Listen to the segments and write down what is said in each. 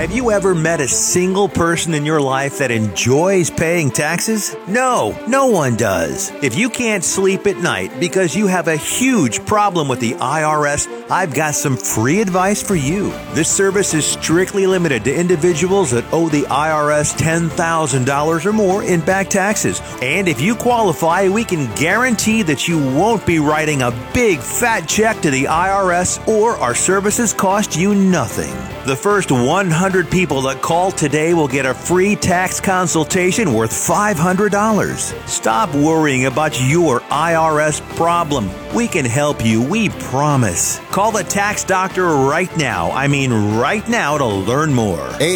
Have you ever met a single person in your life that enjoys paying taxes? No, no one does. If you can't sleep at night because you have a huge problem with the IRS, I've got some free advice for you. This service is strictly limited to individuals that owe the IRS $10,000 or more in back taxes. And if you qualify, we can guarantee that you won't be writing a big fat check to the IRS, or our services cost you nothing. The first 100 people that call today will get a free tax consultation worth $500. Stop worrying about your IRS problem. We can help you, we promise. Call the tax doctor right now. I mean right now, to learn more.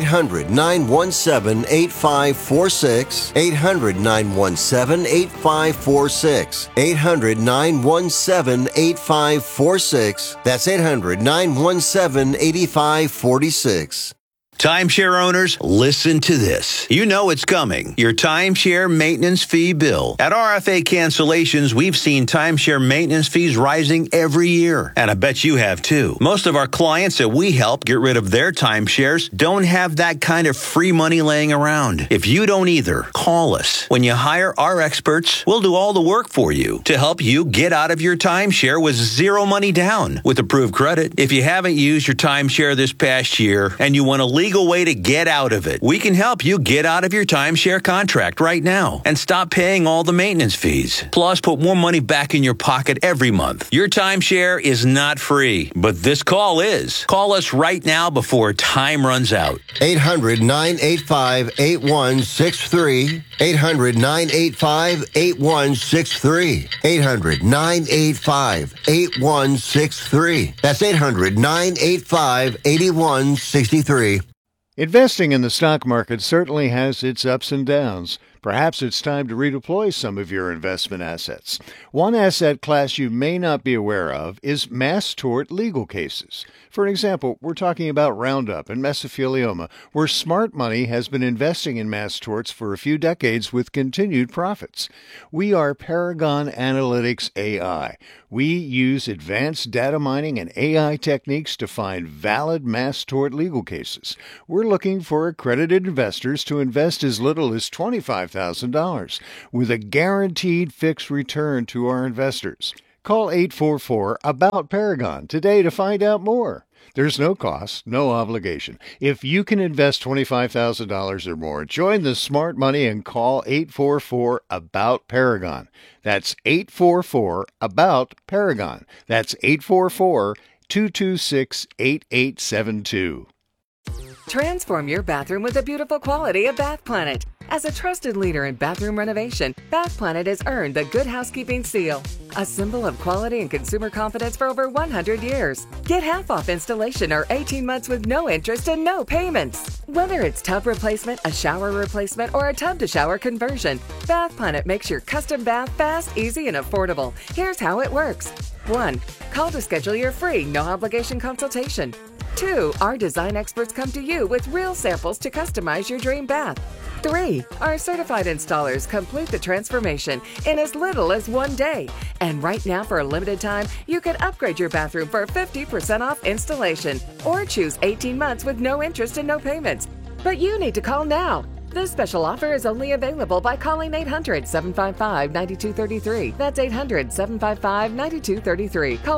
800-917-8546. 800-917-8546. 800-917-8546. That's 800-917-8546. Timeshare owners, listen to this. You know it's coming. Your timeshare maintenance fee bill. At RFA Cancellations, we've seen timeshare maintenance fees rising every year. And I bet you have too. Most of our clients that we help get rid of their timeshares don't have that kind of free money laying around. If you don't either, call us. When you hire our experts, we'll do all the work for you to help you get out of your timeshare with zero money down with approved credit. If you haven't used your timeshare this past year and you want to legal way to get out of it, we can help you get out of your timeshare contract right now and stop paying all the maintenance fees. Plus, put more money back in your pocket every month. Your timeshare is not free, but this call is. Call us right now before time runs out. 800-985-8163. 800-985-8163. 800-985-8163. That's 800-985-8163. Investing in the stock market certainly has its ups and downs. Perhaps it's time to redeploy some of your investment assets. One asset class you may not be aware of is mass tort legal cases. For example, we're talking about Roundup and mesothelioma, where smart money has been investing in mass torts for a few decades with continued profits. We are Paragon Analytics AI. We use advanced data mining and AI techniques to find valid mass tort legal cases. We're looking for accredited investors to invest as little as $25,000 with a guaranteed fixed return to our investors. Call 844-ABOUT-PARAGON today to find out more. There's no cost, no obligation. If you can invest $25,000 or more, join the smart money and call 844-ABOUT-PARAGON. That's 844-ABOUT-PARAGON. That's 844-226-8872. Transform your bathroom with the beautiful quality of Bath Planet. As a trusted leader in bathroom renovation, Bath Planet has earned the Good Housekeeping seal, a symbol of quality and consumer confidence for over 100 years. Get half off installation or 18 months with no interest and no payments. Whether it's tub replacement, a shower replacement, or a tub-to-shower conversion, Bath Planet makes your custom bath fast, easy, and affordable. Here's how it works. 1. Call to schedule your free, no-obligation consultation. 2. Our design experts come to you with real samples to customize your dream bath. 3. Our certified installers complete the transformation in as little as 1 day. And right now, for a limited time, you can upgrade your bathroom for 50% off installation or choose 18 months with no interest and no payments. But you need to call now. This special offer is only available by calling 800-755-9233. That's 800-755-9233. Call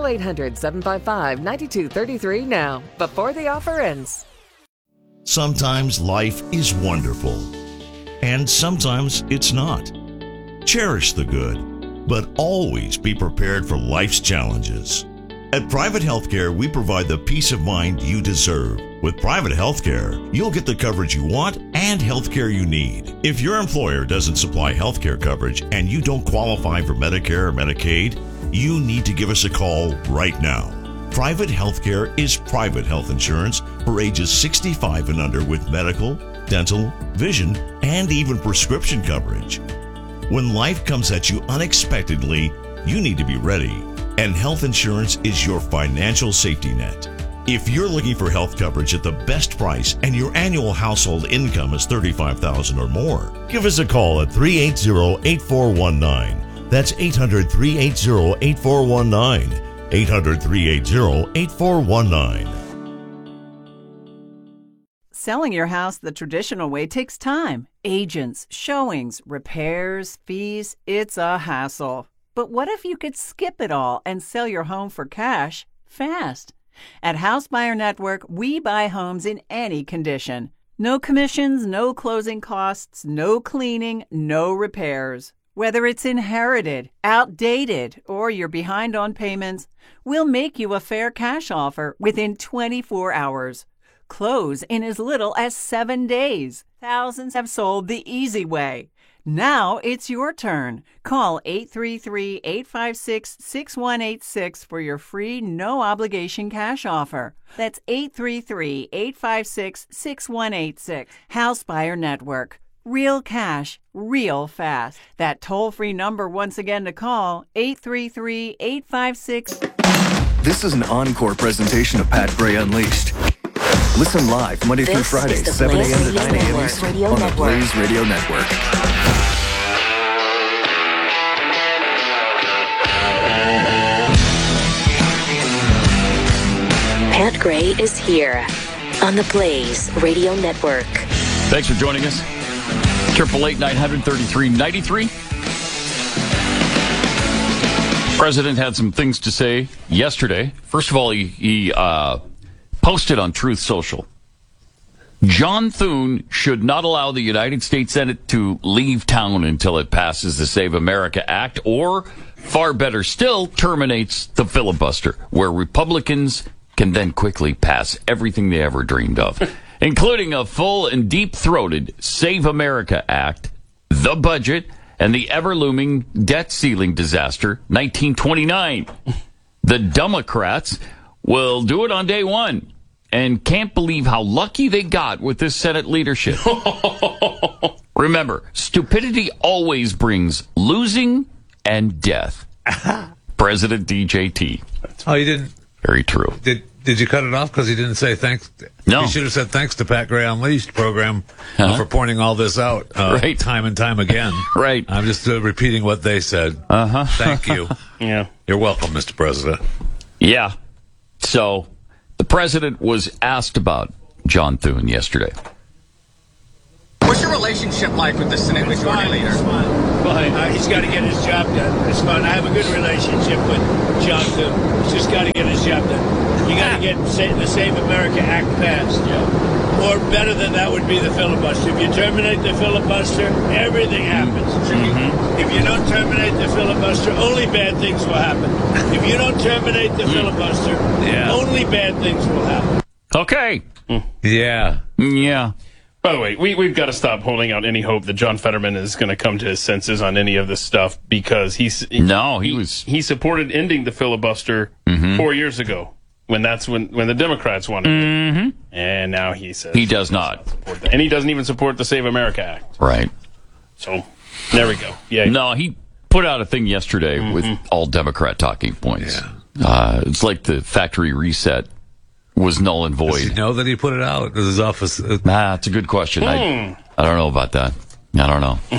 800-755-9233 now, before the offer ends. Sometimes life is wonderful, and sometimes it's not. Cherish the good, but always be prepared for life's challenges. At Private Healthcare, we provide the peace of mind you deserve. With Private Healthcare, you'll get the coverage you want and healthcare you need. If your employer doesn't supply healthcare coverage and you don't qualify for Medicare or Medicaid, you need to give us a call right now. Private Healthcare is private health insurance for ages 65 and under with medical, dental, vision, and even prescription coverage. When life comes at you unexpectedly, you need to be ready. And health insurance is your financial safety net. If you're looking for health coverage at the best price and your annual household income is $35,000 or more, give us a call at 380-8419. That's 800-380-8419. 800-380-8419. Selling your house the traditional way takes time. Agents, showings, repairs, fees. It's a hassle. But what if you could skip it all and sell your home for cash fast? At House Buyer Network, we buy homes in any condition. No commissions, no closing costs, no cleaning, no repairs. Whether it's inherited, outdated, or you're behind on payments, we'll make you a fair cash offer within 24 hours. Close in as little as 7 days. Thousands have sold the easy way. Now it's your turn. Call 833-856-6186 for your free, no-obligation cash offer. That's 833-856-6186. House Buyer Network. Real cash, real fast. That toll-free number once again to call, 833-856. This is an encore presentation of Pat Gray Unleashed. Listen live Monday through Friday, 7 a.m. to 9 a.m. Eastern on the Blaze Radio Network. Pat Gray is here on the Blaze Radio Network. Thanks for joining us. 888-900-3393. President had some things to say yesterday. First of all, he posted on Truth Social. John Thune should not allow the United States Senate to leave town until it passes the Save America Act, or, far better still, terminates the filibuster, where Republicans can then quickly pass everything they ever dreamed of, including a full and deep-throated Save America Act, the budget, and the ever-looming debt ceiling disaster, 1929. The Democrats will do it on day one and can't believe how lucky they got with this Senate leadership. Remember, stupidity always brings losing and death. President DJT. Oh, you didn't? Very true. Did you cut it off because he didn't say thanks? No. You should have said thanks to Pat Gray Unleashed program for pointing all this out right. time and time again. Right. I'm just repeating what they said. Thank you. Yeah. You're welcome, Mr. President. Yeah. So the president was asked about John Thune yesterday. What's your relationship like with the Senate Majority Leader? It's fine. He's got to get his job done. It's fine. I have a good relationship with John Thune. He's just got to get his job done. You got to get the Save America Act passed. Yeah. Or better than that would be the filibuster. If you terminate the filibuster, everything happens. Mm-hmm. If you don't terminate the filibuster, only bad things will happen. If you don't terminate the filibuster, only bad things will happen. Okay. Yeah. Yeah. By the way, we've got to stop holding out any hope that John Fetterman is going to come to his senses on any of this stuff, because he supported ending the filibuster 4 years ago when the Democrats wanted it, and now he says he does not, and he doesn't even support the Save America Act. Right. So there we go. Yeah. No, he put out a thing yesterday with all Democrat talking points. Yeah. It's like the factory reset was null and void. Does he know that he put it out? Does his office? That's a good question. I don't know about that. I don't know.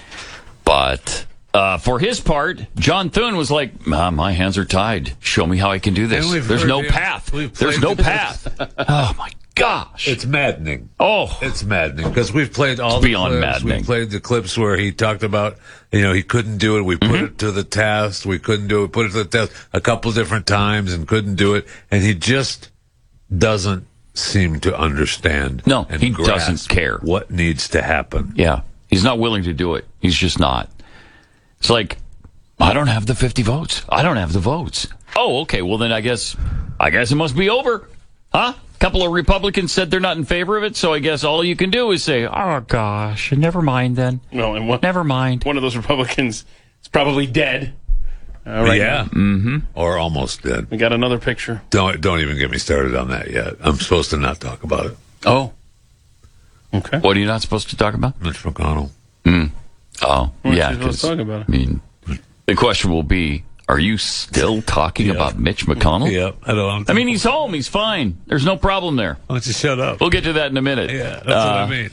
But for his part, John Thune was like, my hands are tied. Show me how I can do this. There's no path. There's no path. Oh, my gosh. It's maddening. Oh. It's maddening because we've played all the clips. Maddening. We played the clips where he talked about, he couldn't do it. We put it to the test. We couldn't do it. Put it to the test a couple different times and couldn't do it. And he just doesn't seem to understand. No, he doesn't care what needs to happen. Yeah, he's not willing to do it. He's just not. It's like, I don't have the 50 votes. I don't have the votes. Oh, okay. Well, then I guess it must be over, huh? A couple of Republicans said they're not in favor of it, so I guess all you can do is say, "Oh gosh, never mind then." No, and never mind. One of those Republicans is probably dead. Right now. Or almost dead. We got another picture. Don't even get me started on that yet. I'm supposed to not talk about it. Oh. Okay. What are you not supposed to talk about? Mitch McConnell. Oh, yeah. Let's talk about it. I mean, the question will be, are you still talking about Mitch McConnell? Yep. I mean, he's home. He's fine. There's no problem there. Why don't you shut up? We'll get to that in a minute. Yeah, that's what I mean.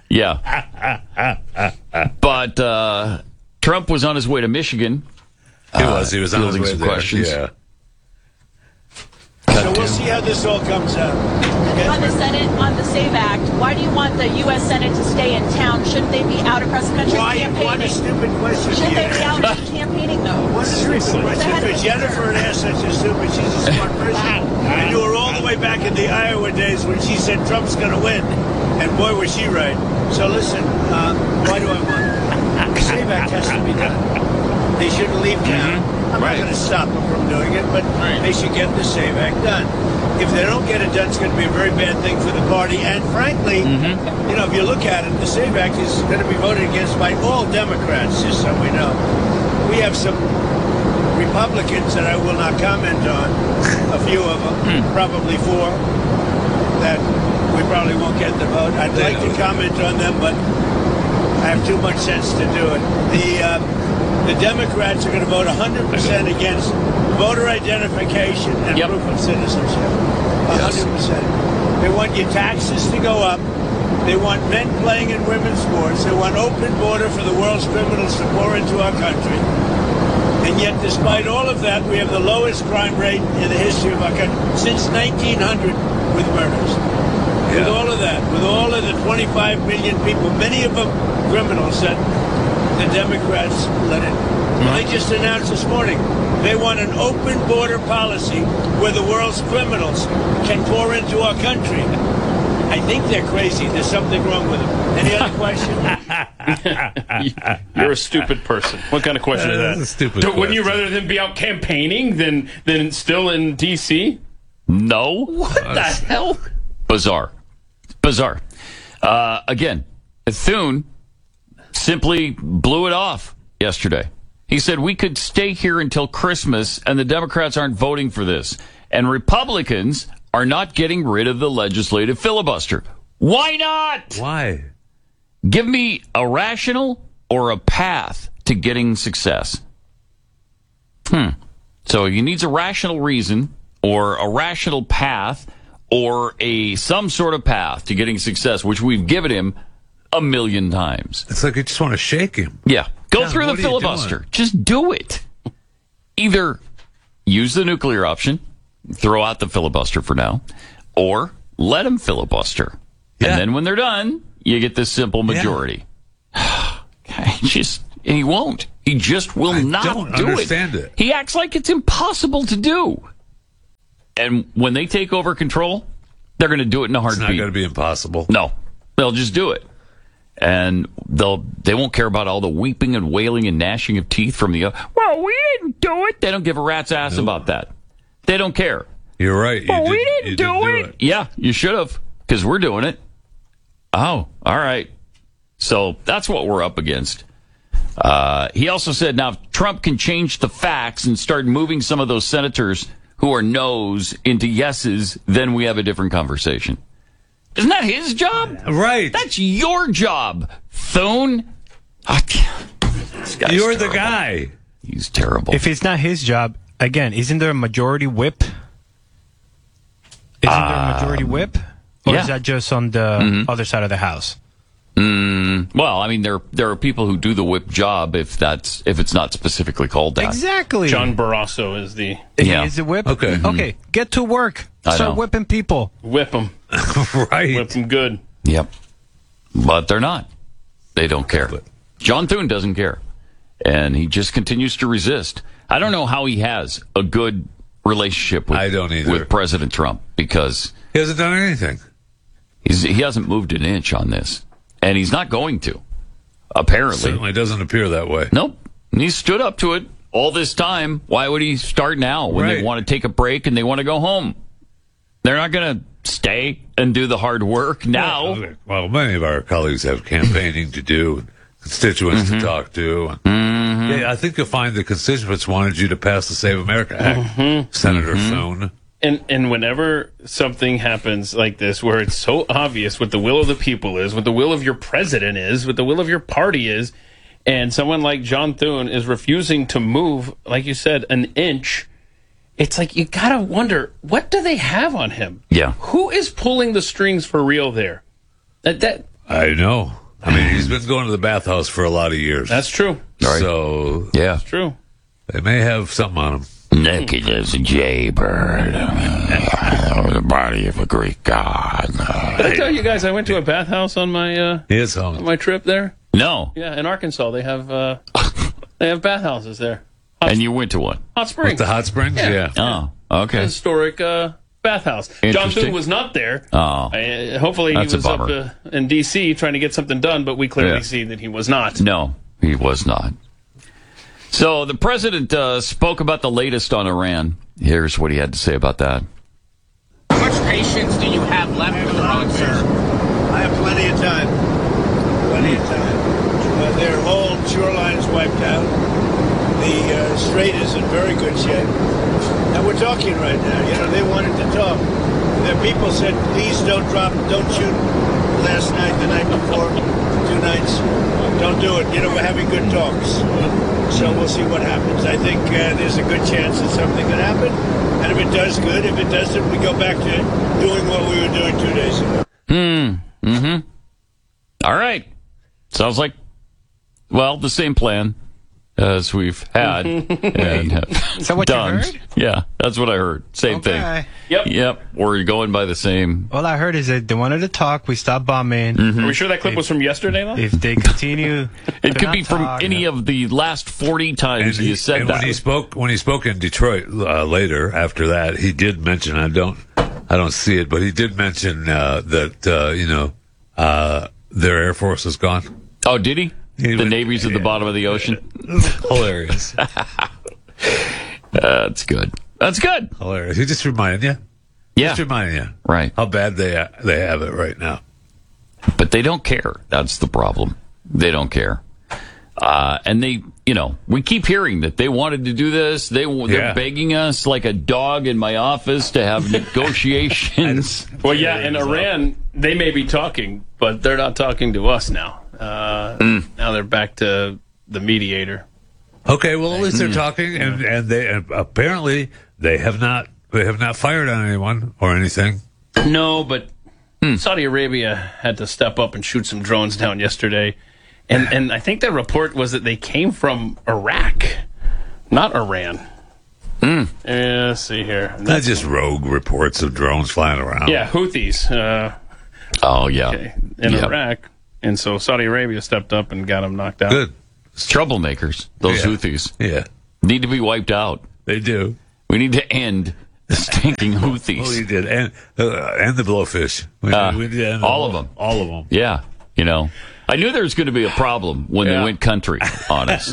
Yeah. But Trump was on his way to Michigan. He was on his way some there. questions. Yeah. So we'll see how this all comes out. Okay? On the SAVE Act, why do you want the U.S. Senate to stay in town? Shouldn't they be out across the country campaigning? What a stupid question. Shouldn't they be out campaigning, though? What a stupid question. For Jennifer to ask such a stupid, she's a smart person. I knew her all the way back in the Iowa days when she said Trump's going to win. And boy, was she right. So listen, why do I want it? The SAVE Act has to be done. They shouldn't leave town. I'm not going to stop them from doing it, but they should get the SAVE Act done. If they don't get it done, it's going to be a very bad thing for the party. And frankly, you know, if you look at it, the SAVE Act is going to be voted against by all Democrats, just so we know. We have some Republicans that I will not comment on, a few of them, probably 4, that we probably won't get the vote. I'd like to comment on them, but I have too much sense to do it. The Democrats are going to vote 100% against voter identification and proof of citizenship. 100%. They want your taxes to go up. They want men playing in women's sports. They want open border for the world's criminals to pour into our country. And yet, despite all of that, we have the lowest crime rate in the history of our country since 1900 with murders. With all of that, with all of the 25 million people, many of them criminals that the Democrats let in. They just announced this morning they want an open border policy where the world's criminals can pour into our country. I think they're crazy. There's something wrong with them. Any other question? You're a stupid person. What kind of question is that? That's a stupid Wouldn't you rather than be out campaigning than still in D.C.? No. What the hell? Bizarre. Again, Thune simply blew it off yesterday. He said we could stay here until Christmas and the Democrats aren't voting for this. And Republicans are not getting rid of the legislative filibuster. Why not? Why? Give me a rational or a path to getting success. So he needs a rational reason or a rational path or some sort of path to getting success, which we've given him 1,000,000 times. It's like you just want to shake him. Yeah. Go through the filibuster. Just do it. Either use the nuclear option, throw out the filibuster for now, or let him filibuster. And then when they're done, you get this simple majority. He won't. He just will not do it. I don't understand it. He acts like it's impossible to do. And when they take over control, they're going to do it in a heartbeat. It's not going to be impossible. No. They'll just do it. And they won't care about all the weeping and wailing and gnashing of teeth from the well, we didn't do it. They don't give a rat's ass about that. They don't care. You're right. We didn't do it. Yeah, you should have, because we're doing it. Oh, all right. So that's what we're up against. He also said, now, if Trump can change the facts and start moving some of those senators who are no's into yeses, then we have a different conversation. Isn't that his job? Right. That's your job, Thune. You're the guy. He's terrible. If it's not his job, again, isn't there a majority whip? Isn't there a majority whip? Or is that just on the other side of the house? Well, I mean, there are people who do the whip job if it's not specifically called that. Exactly. John Barrasso is the... Is the whip? Okay. Okay, get to work. Start whipping people. Whip them. Right. Whip them good. Yep. But they're not. They don't care. John Thune doesn't care. And he just continues to resist. I don't know how he has a good relationship with President Trump, because... He hasn't done anything. He hasn't moved an inch on this. And he's not going to, apparently. Certainly doesn't appear that way. Nope. And he stood up to it all this time. Why would he start now when they want to take a break and they want to go home? They're not going to stay and do the hard work now. Well, many of our colleagues have campaigning to do, constituents to talk to. Yeah, I think you'll find the constituents wanted you to pass the Save America Act, Senator Thune. And whenever something happens like this, where it's so obvious what the will of the people is, what the will of your president is, what the will of your party is, and someone like John Thune is refusing to move, like you said, an inch, it's like you gotta wonder, what do they have on him? Yeah. Who is pulling the strings for real there? I know. I mean, he's been going to the bathhouse for a lot of years. That's true. So, yeah, it's true. They may have something on him. Naked as a jaybird, the body of a Greek god. Did I tell you guys I went to a bathhouse on my on my trip there? No. Yeah, in Arkansas they have bathhouses there. And you went to one? Hot Springs. With the hot springs? Yeah. Oh, okay. Historic bathhouse. John Thune was not there. Oh. Hopefully That's he was a up bummer. in D.C. trying to get something done, but we clearly see that he was not. No, he was not. So the president spoke about the latest on Iran. Here's what he had to say about that. How much patience do you have left with Iran, sir? I have plenty of time. Plenty of time. Their whole shoreline is wiped out. The strait is in very good shape. And we're talking right now. You know, they wanted to talk. Their people said, please don't shoot last night, the night before, 2 nights. Don't do it. You know, we're having good talks. So we'll see what happens. I think there's a good chance that something could happen. And if it does, good. If it doesn't, we go back to doing what we were doing 2 days ago. All right. Sounds like, well, the same plan as we've had and Is that what done. you heard? Yeah, that's what I heard. Same thing. Yep. We're going by the same. All I heard is that they wanted to talk. We stopped bombing. Are we sure that clip was from yesterday, though? If they continue, It could be from any of the last 40 times you said that. When he spoke in Detroit later after that, he did mention, I don't see it, but he did mention that their Air Force is gone. Oh, did he? The Navy's at the bottom of the ocean. Hilarious. That's good. That's good. Hilarious. He just reminded you. Yeah. Just reminding you. Right. How bad they have it right now. But they don't care. That's the problem. They don't care. And they, we keep hearing that they wanted to do this. They're begging us like a dog in my office to have negotiations. Well, yeah, in Iran, they may be talking, but they're not talking to us now. Now they're back to the mediator. Okay, well, at least they're talking, and they apparently they have not fired on anyone or anything. No, but Saudi Arabia had to step up and shoot some drones down yesterday. And I think the report was that they came from Iraq, not Iran. Yeah, let's see here. That's just rogue reports of drones flying around. Yeah, Houthis. In Iraq. And so Saudi Arabia stepped up and got them knocked out. Good. Troublemakers, those Houthis. Yeah. Need to be wiped out. They do. We need to end the stinking Houthis. Well, you did. And the blowfish. We did end all of them. All of them. Yeah. I knew there was going to be a problem when they went country on us.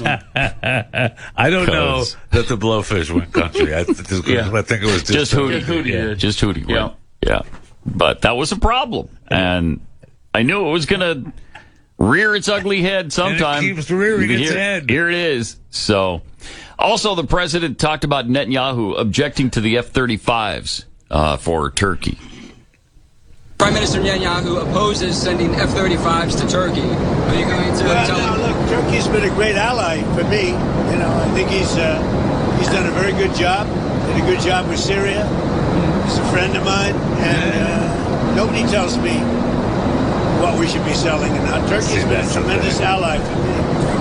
I don't know that the blowfish went country. I think it was just Houthi. Just Houthi. Yeah. But that was a problem. And I knew it was going to rear its ugly head sometime. And it keeps rearing its head. Here it is. So, also the president talked about Netanyahu objecting to the F-35s for Turkey. Prime Minister Netanyahu opposes sending F-35s to Turkey. Are you going to tell him? Look, Turkey's been a great ally for me. I think he's done a very good job. Did a good job with Syria. He's a friend of mine, and nobody tells me what we should be selling and not. Turkey's been a tremendous ally for me.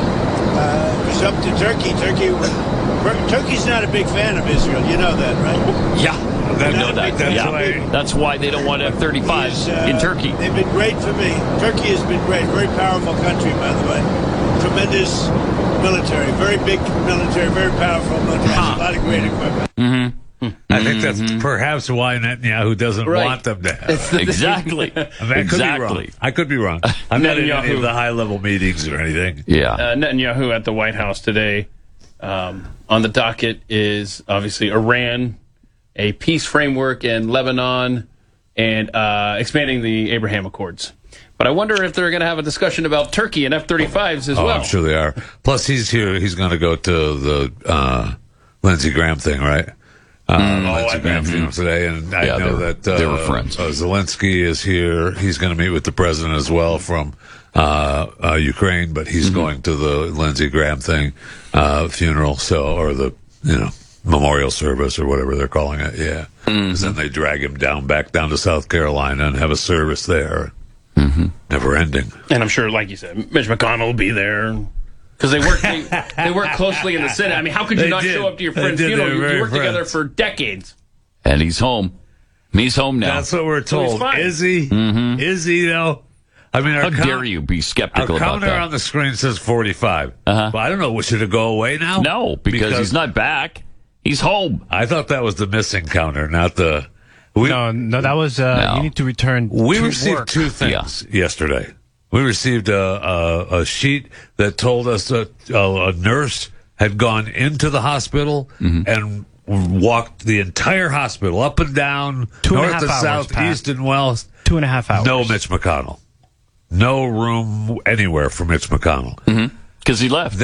It was up to Turkey. Turkey's not a big fan of Israel. You know that, right? Yeah. I know that. That's why they don't want F-35s in Turkey. They've been great for me. Turkey has been great. Very powerful country, by the way. Tremendous military. Very big military. Very powerful military. Has a lot of great equipment. I think that's perhaps why Netanyahu doesn't want them to have it. Exactly. I could be wrong. I'm not in any of the high-level meetings or anything. Yeah. Netanyahu at the White House today. On the docket is obviously Iran, a peace framework in Lebanon, and expanding the Abraham Accords. But I wonder if they're going to have a discussion about Turkey and F-35s as well. I'm sure they are. Plus, he's here. He's going to go to the Lindsey Graham thing, right? Lindsey Graham funeral today, and I know that they were friends. Zelensky is here. He's going to meet with the president as well from Ukraine, but he's going to the Lindsey Graham thing funeral, or the memorial service or whatever they're calling it. Yeah, because then they drag him back down to South Carolina and have a service there, never ending. And I'm sure, like you said, Mitch McConnell will be there. Because they work closely in the Senate. I mean, how could you not show up to your friend's funeral? You worked together for decades. And he's home. He's home now. That's what we're told. So is he? Mm-hmm. Is he, though? I mean, how dare you be skeptical about that? Our counter on the screen says 45. But I don't know. Should it go away now? No, because he's not back. He's home. I thought that was the missing counter, not the... No, that was... You need to return We to received work. two things yesterday. We received a sheet that told us that a nurse had gone into the hospital and walked the entire hospital up and down, 2.5 north and hours, south, Pat. east and west. 2.5 hours. No Mitch McConnell. No room anywhere for Mitch McConnell. Because he left.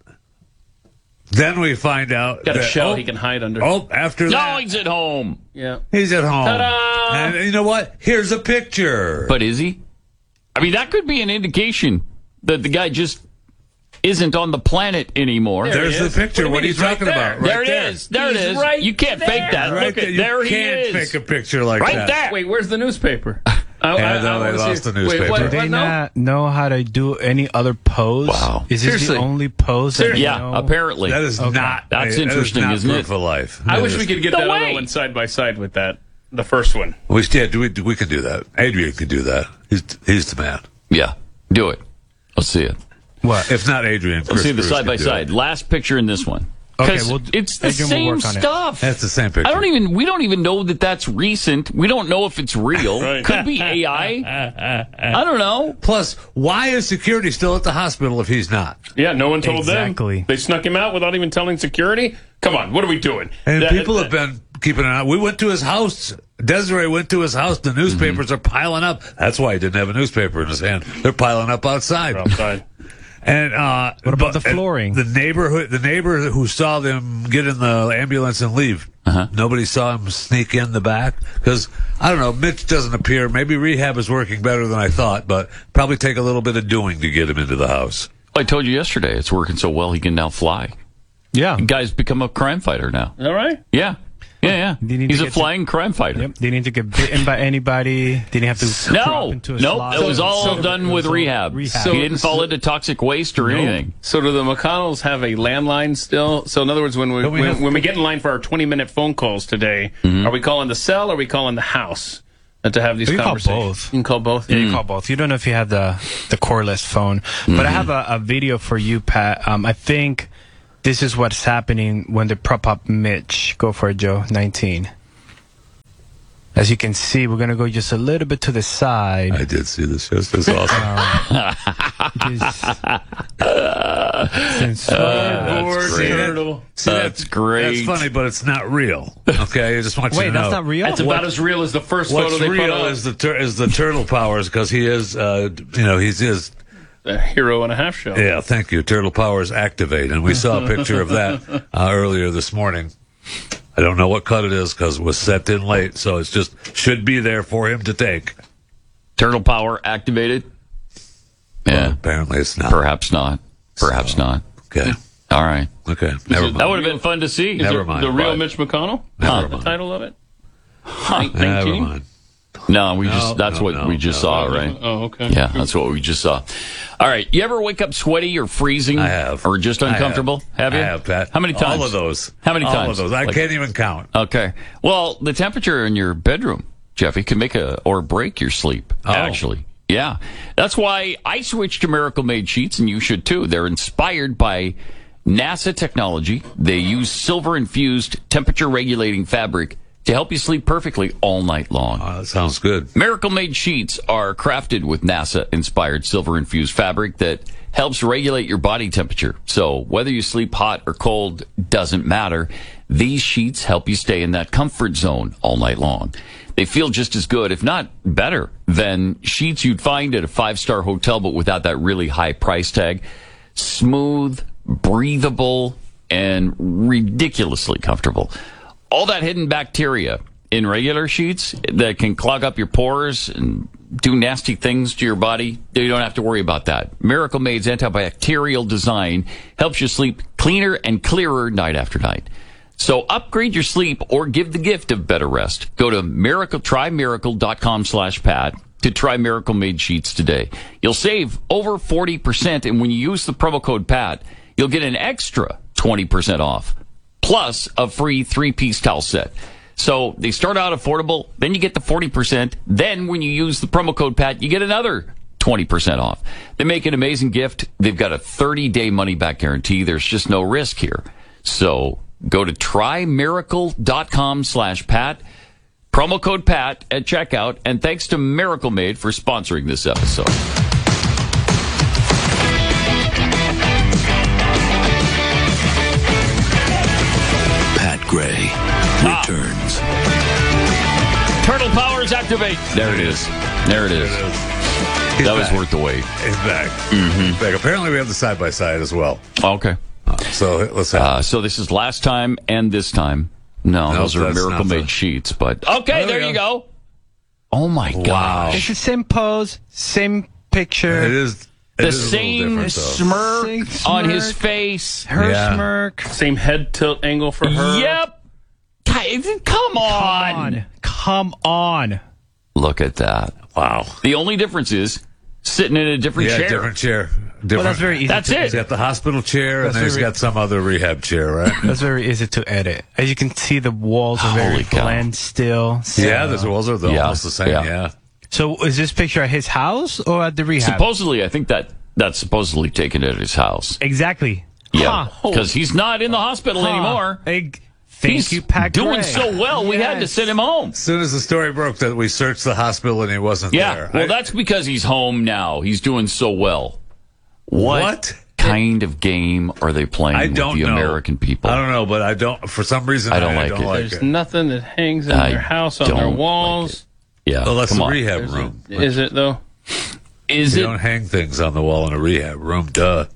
Then we find out Got a that, shell he can hide under. After that... No, he's at home. Yeah. He's at home. Ta-da! And you know what? Here's a picture. But is he? I mean, that could be an indication that the guy just isn't on the planet anymore. There's the picture. What are you talking about? There it is. There it is. Right You can't fake that. Right Look at you there he can't is. fake a picture like right that. there. Wait, where's the newspaper? They lost the newspaper. Do they not know how to do any other pose? Wow. Is this Seriously. the only pose that they know? Apparently. That is not. That's interesting, not isn't proof it? of life. I wish we could get that other one side by side with that. The first one. We can do that. Adrian can do that. He's the man. Yeah. Do it. Let's see it. What? If not Adrian, Let's see the Cruz side by can do side. it. Last picture in this one. Okay, it's the Adrian will same work on it. stuff. That's the same picture. We don't even know that that's recent. We don't know if it's real. Right. Could be AI. I don't know. Plus, why is security still at the hospital if he's not? Yeah, no one told Exactly. them. They snuck him out without even telling security. Come on, what are we doing? And people have been keeping an eye. We went to his house. Desiree went to his house. The newspapers are piling up. That's why he didn't have a newspaper in his hand. They're piling up outside. And what about the flooring? The neighbor who saw them get in the ambulance and leave. Nobody saw him sneak in the back because I don't know. Mitch doesn't appear. Maybe rehab is working better than I thought, but probably take a little bit of doing to get him into the house. I told you yesterday it's working so well he can now fly. Yeah, the guy's become a crime fighter now. All right. Yeah. He's a flying crime fighter. Yep. Didn't need to get bitten by anybody. Didn't have to drop into a slot. It was all done with rehab. So he didn't fall into toxic waste or anything. So do the McConnells have a landline still? So in other words, when we get in line for our 20-minute phone calls today, are we calling the cell or are we calling the house to have these conversations? Call both. You can call both? Yeah, you call both. You don't know if you have the cordless phone. But I have a video for you, Pat. I think this is what's happening when they prop up Mitch. Go for it, Joe. 19. As you can see, we're going to go just a little bit to the side. I did see this. Yes, that's awesome. That's great. That's funny, but it's not real. Okay, I just want you to know. Wait, that's not real? It's about as real as the first photo they put real up. is the turtle powers because he is, he is a hero and a half show. Yeah, thank you. Turtle powers activate, and we saw a picture of that earlier this morning. I don't know what cut it is because it was set in late, so it's just should be there for him to take. Turtle power activated? Yeah. Well, apparently it's not. Perhaps not. Perhaps not. Okay. All right. Okay. Never mind. That would have been fun to see. Never mind. The real Mitch McConnell? Never The mind. title of it? Never mind. No, we just saw, right? Oh, okay. Yeah, that's what we just saw. All right. You ever wake up sweaty or freezing? I have. Or just uncomfortable? Have you? I have, Pat. How many times? All of those. How many times? All of those. I can't even count. Okay. Well, the temperature in your bedroom, Jeffy, can make or break your sleep, actually. Yeah. That's why I switched to Miracle Made sheets, and you should too. They're inspired by NASA technology. They use silver-infused temperature-regulating fabric to help you sleep perfectly all night long. Oh, that sounds good. Miracle Made sheets are crafted with NASA-inspired silver-infused fabric that helps regulate your body temperature. So whether you sleep hot or cold doesn't matter. These sheets help you stay in that comfort zone all night long. They feel just as good, if not better, than sheets you'd find at a 5-star hotel, but without that really high price tag. Smooth, breathable, and ridiculously comfortable. All that hidden bacteria in regular sheets that can clog up your pores and do nasty things to your body, you don't have to worry about that. Miracle Made's antibacterial design helps you sleep cleaner and clearer night after night. So upgrade your sleep or give the gift of better rest. Go to try miracle.com/Pat to try Miracle Made sheets today. You'll save over 40%, and when you use the promo code PAT, you'll get an extra 20% off, plus a free 3-piece towel set. So they start out affordable, then you get the 40%. Then when you use the promo code PAT, you get another 20% off. They make an amazing gift. They've got a 30-day money-back guarantee. There's just no risk here. So go to trymiracle.com/Pat. Promo code PAT at checkout. And thanks to Miracle Made for sponsoring this episode. Pat Gray returns. Turtle powers activate. There it is. There it is. He's that was back. worth the wait. He's back. Mm-hmm. He's back. Apparently, we have the side-by-side as well. Okay. So let's have so this is last time and this time. No, those are Miracle Made sheets. But okay, there you go. Oh my gosh! It's the same pose, same picture. It is the same smirk on his face. Her smirk. Same head tilt angle for her. Yep. Come on. Look at that. Wow. The only difference is sitting in a different chair. different chair. Well, that's very easy. That's to it. He's got the hospital chair, and then he's got some other rehab chair, right? That's very easy to edit. As you can see, the walls are very bland still. So. Yeah, the walls are almost the same, yeah. So is this picture at his house or at the rehab? Supposedly, I think that's supposedly taken at his house. Exactly. Yeah, because he's not in the hospital anymore. Thank you, Pat doing Gray. so well, we had to send him home. As soon as the story broke that we searched the hospital and he wasn't there. Well, that's because he's home now. He's doing so well. What kind of game are they playing with the American people? I don't know, but I don't. For some reason, I don't like it. There's nothing that hangs in their house on their walls. Yeah, well, that's come the on. rehab room. Is it though? You don't hang things on the wall in a rehab room, duh.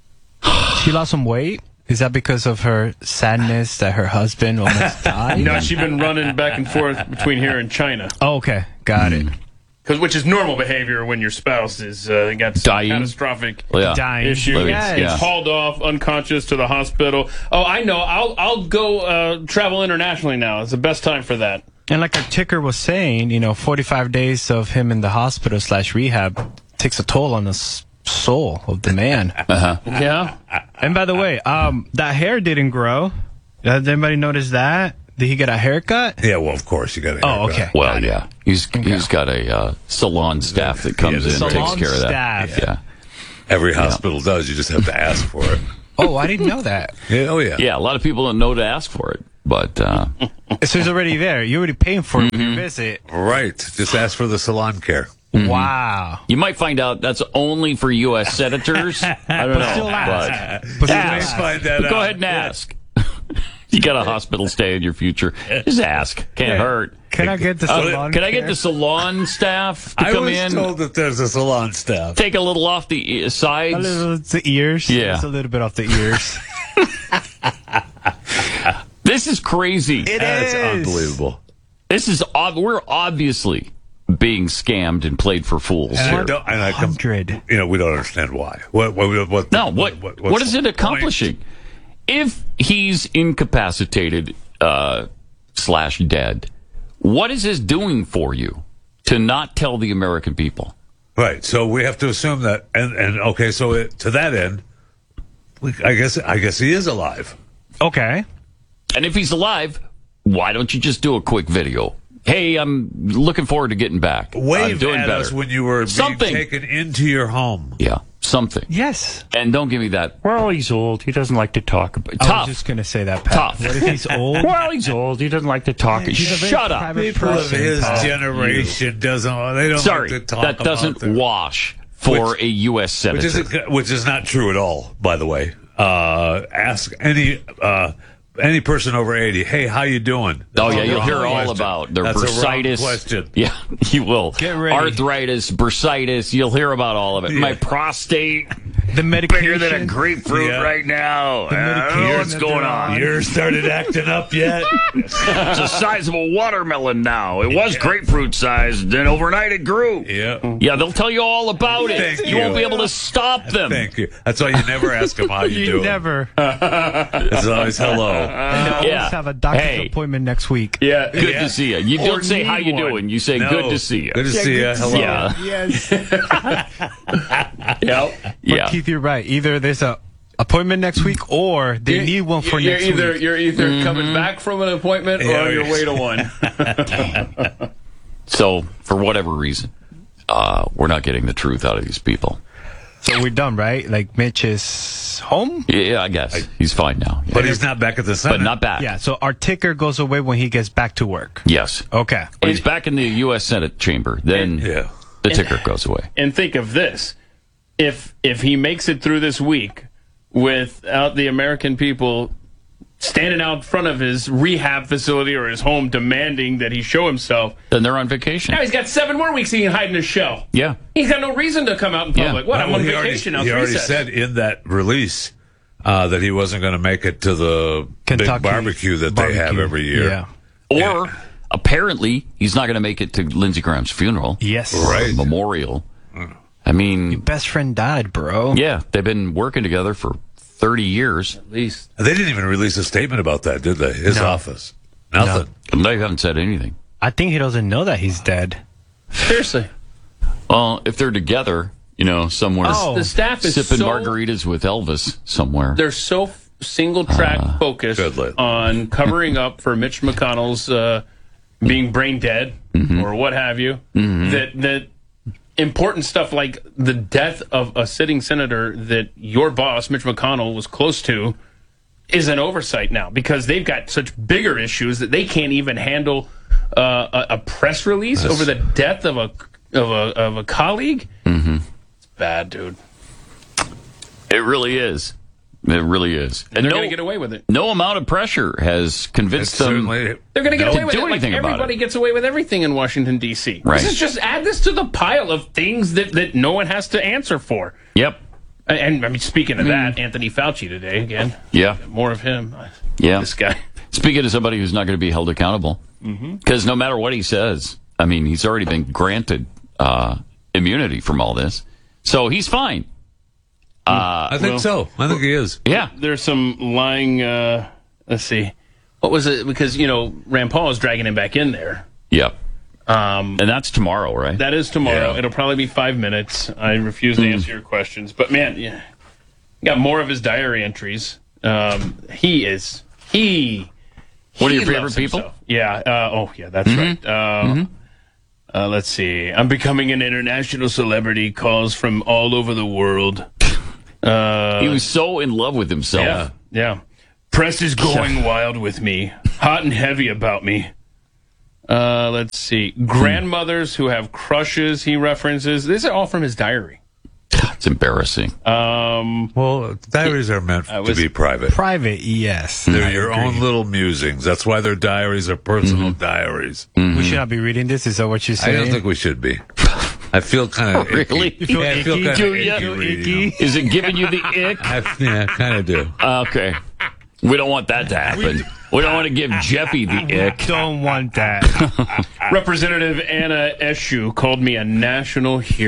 She lost some weight? Is that because of her sadness that her husband almost died? No, she's been running back and forth between here and China. Oh, okay. Got it. Which is normal behavior when your spouse is got some dying, catastrophic dying issue. Yes. It's hauled off, unconscious, to the hospital. Oh, I know. I'll go travel internationally now. It's the best time for that. And like our ticker was saying, 45 days of him in the hospital / rehab takes a toll on the soul of the man. Yeah. And by the way, that hair didn't grow. Does anybody notice that? Did he get a haircut? Yeah, well, of course you got a haircut. Oh, okay. Well, yeah. He's got a salon staff that comes in and takes care of that. Staff. Yeah. Every hospital does. You just have to ask for it. Oh, I didn't know that. Yeah, oh, yeah. Yeah, a lot of people don't know to ask for it. But so it's already there. You're already paying for it when you visit. Right. Just ask for the salon care. Wow. You might find out that's only for U.S. senators. I don't know. Still ask. But ask. Find that But go out. ahead and ask. You got a hospital stay in your future. Just ask. Can't hurt. Can I get the salon Can I get care? the salon staff to I come was in? told that there's a salon staff. Take a little off the sides. A little, the ears. Yeah. Just a little bit off the ears. This is crazy. It's unbelievable. This is we're obviously being scammed and played for fools And here. we don't understand why. What is it accomplishing? If he's incapacitated / dead, what is this doing for you to not tell the American people? Right. So we have to assume that, and okay. So to that end, I guess he is alive. Okay. And if he's alive, why don't you just do a quick video? Hey, I'm looking forward to getting back. I'm Wave doing at better. us when you were being taken into your home. Yeah, something. Yes. And don't give me that. Well, he's old. He doesn't like to talk about. I Tough. was just going to say that, Pat. Tough. What if he's old? Well, he's old. He doesn't like to talk. Shut up. People of his generation they don't Sorry, like to talk that doesn't wash for a U.S. senator. Which is not true at all, by the way. Ask any person over 80, hey, how you doing? Oh, yeah, you'll hear all about their bursitis. A wrong question. Yeah, you will. Get ready. Arthritis, bursitis, you'll hear about all of it. Yeah. My prostate. The medication. Bigger than a grapefruit right now. I don't know what's going on. Yours started acting up yet? It's the size of a watermelon now. It was grapefruit sized, then overnight it grew. Yeah. Yeah, they'll tell you all about it. Thank you you. won't be able to stop them. Thank you. That's why you never ask them how you do. Never. It's always hello. And they always have a doctor's appointment next week. Yeah, good to see you. You don't say how you doing. You say good to see you. Good to see you. Hello. Yeah. Yes. Yep. But Keith, you're right. Either there's a appointment next week, or they need one for next week. You're either coming back from an appointment or on your way to one. So, for whatever reason, we're not getting the truth out of these people. So we're done, right? Like Mitch is home? Yeah, I guess. He's fine now. Yeah. But he's not back at the Senate. But not back. Yeah, so our ticker goes away when he gets back to work. Yes. Okay. When he's back in the U.S. Senate chamber, then the ticker goes away. And think of this. If he makes it through this week without the American people standing out front of his rehab facility or his home demanding that he show himself, then they're on vacation. Now he's got 7 more weeks he can hide in his shell. Yeah. He's got no reason to come out in public. What? I'm on vacation now. He already said in that release that he wasn't going to make it to the Kentucky big barbecue that they have every year. Yeah. Or apparently he's not going to make it to Lindsey Graham's funeral. Yes. Right. Memorial. I mean, your best friend died, bro. Yeah, they've been working together for 30 years. At least. They didn't even release a statement about that, did they? His office. Nothing. No. They haven't said anything. I think he doesn't know that he's dead. Seriously. Well, if they're together, somewhere. The staff is sipping margaritas with Elvis somewhere. They're so single-track focused on covering up for Mitch McConnell's being brain dead or what have you, that important stuff like the death of a sitting senator that your boss, Mitch McConnell, was close to is an oversight now because they've got such bigger issues that they can't even handle a press release over the death of a colleague. It's bad, dude. It really is. It really is. And they're going to get away with it. No amount of pressure has convinced them. They're going to get away with it. Like everybody gets away with everything in Washington, D.C. Right. This is just add this to the pile of things that no one has to answer for. Yep. And I mean, speaking of that, Anthony Fauci today again. Yeah. More of him. Yeah. This guy. Speaking of somebody who's not going to be held accountable, because no matter what he says, I mean, he's already been granted immunity from all this, so he's fine. I think so. I think he is. Yeah. There's some lying. Let's see. What was it? Because, Rand Paul is dragging him back in there. Yep. And that's tomorrow, right? That is tomorrow. Yeah. It'll probably be 5 minutes. I refuse to answer your questions. But, man, got more of his diary entries. He is. One of your favorite people? Himself. Yeah. That's right. Let's see. I'm becoming an international celebrity. Calls from all over the world. He was so in love with himself. Yeah. Press is going wild with me. Hot and heavy about me. Let's see. Grandmothers who have crushes he references. These are all from his diary. It's embarrassing. Well, diaries are meant to be private. Private, yes. They're your own little musings. That's why their diaries are personal diaries. We should not be reading this. Is that what you're saying? I don't think we should be. I feel kind of really? You feel icky? I feel kind Do of icky? Is it giving you the ick? I kind of do. Okay. We don't want that to happen. We don't want to give Jeffy the ick. Don't want that. Representative Anna Eshoo called me a national hero.